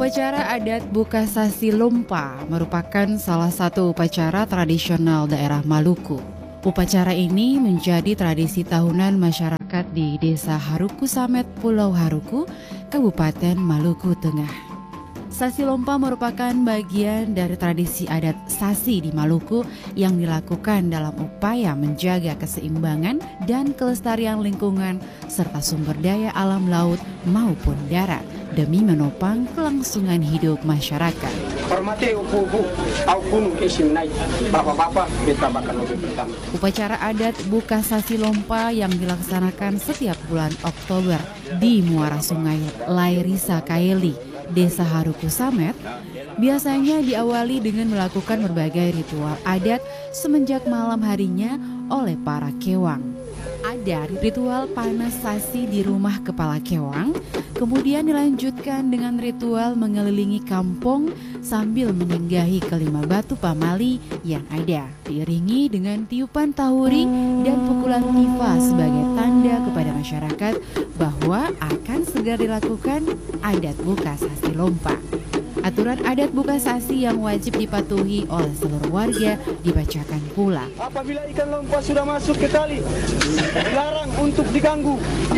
Upacara adat Buka Sasi Lompa merupakan salah satu upacara tradisional daerah Maluku. Upacara ini menjadi tradisi tahunan masyarakat di Desa Haruku Samet, Pulau Haruku, Kabupaten Maluku Tengah. Sasi Lompa merupakan bagian dari tradisi adat Sasi di Maluku yang dilakukan dalam upaya menjaga keseimbangan dan kelestarian lingkungan serta sumber daya alam laut maupun darat demi menopang kelangsungan hidup masyarakat. Hormati ibu-ibu, gunung isim naik, bapak-bapak kita bakal lebih pertama. Upacara adat Buka Sasi Lompa yang dilaksanakan setiap bulan Oktober di Muara Sungai Lairisa Kaeli, Desa Haruku Samet, biasanya diawali dengan melakukan berbagai ritual adat semenjak malam harinya oleh para kewang. Ada ritual panas sasi di rumah kepala kewang, kemudian dilanjutkan dengan ritual mengelilingi kampung sambil menyinggahi kelima batu pamali yang ada, diiringi dengan tiupan tahuri dan pukulan tifa sebagai tanda kepada masyarakat bahwa akan segera dilakukan adat Buka Sasi Lompa. Aturan adat Buka Sasi yang wajib dipatuhi oleh seluruh warga dibacakan pula. Apabila ikan lompa sudah masuk ke tali, dilarang untuk diganggu.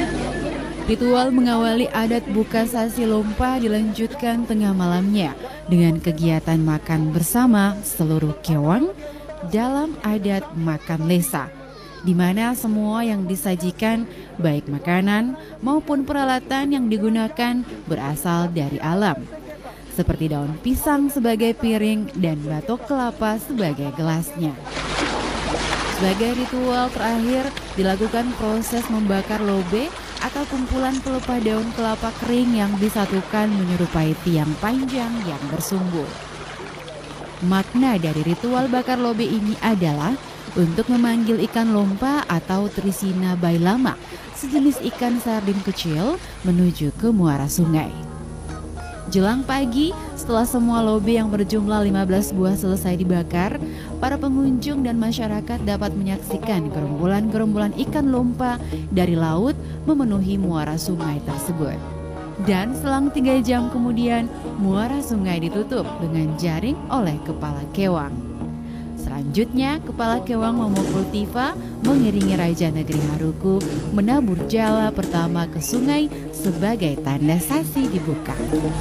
Ritual mengawali adat Buka Sasi Lompa dilanjutkan tengah malamnya dengan kegiatan makan bersama seluruh kewang dalam adat makan lesa, di mana semua yang disajikan baik makanan maupun peralatan yang digunakan berasal dari alam, seperti daun pisang sebagai piring dan batok kelapa sebagai gelasnya. Sebagai ritual terakhir dilakukan proses membakar lobe atau kumpulan pelepah daun kelapa kering yang disatukan menyerupai tiang panjang yang bersumbu. Makna dari ritual bakar lobe ini adalah untuk memanggil ikan lompa atau Trisina bailama, sejenis ikan sardin kecil, menuju ke muara sungai. Jelang pagi, setelah semua lobe yang berjumlah 15 buah selesai dibakar, para pengunjung dan masyarakat dapat menyaksikan gerombolan-gerombolan ikan lompa dari laut memenuhi muara sungai tersebut. Dan selang 3 jam kemudian, muara sungai ditutup dengan jaring oleh kepala kewang. Selanjutnya, kepala kewang memukul tifa mengiringi Raja Negeri Haruku menabur jala pertama ke sungai sebagai tanda sasi dibuka.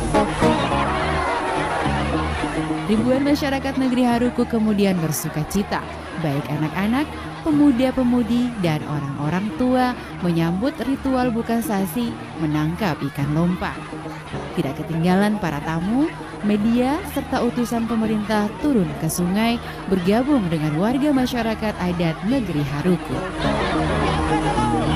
Ribuan masyarakat Negeri Haruku kemudian bersuka cita, baik anak-anak, pemuda-pemudi, dan orang-orang tua menyambut ritual Buka Sasi menangkap ikan lompa. Tidak ketinggalan para tamu, media, serta utusan pemerintah turun ke sungai bergabung dengan warga masyarakat adat Negeri Haruku.